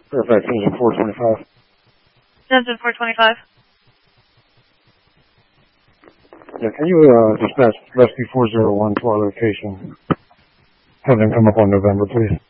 Fairfax engine 425. Engine 425. Yeah, can you dispatch Rescue 401 to our location? Have them come up on November, please.